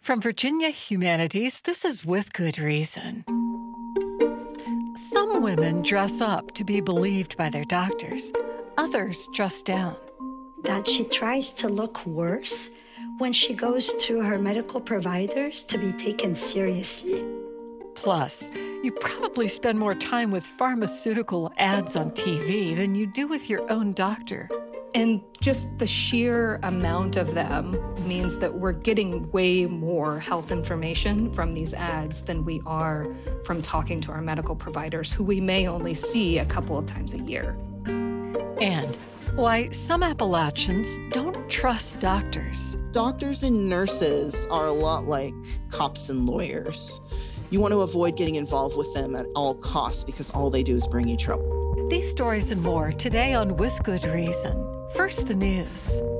From Virginia Humanities, this is With Good Reason. Some women dress up to be believed by their doctors. Others dress down. That she tries to look worse when she goes to her medical providers to be taken seriously. Plus, you probably spend more time with pharmaceutical ads on TV than you do with your own doctor. And just the sheer amount of them means that we're getting way more health information from these ads than we are from talking to our medical providers, who we may only see a couple of times a year. And why some Appalachians don't trust doctors. Doctors and nurses are a lot like cops and lawyers. You want to avoid getting involved with them at all costs because all they do is bring you trouble. These stories and more today on With Good Reason. First, the news.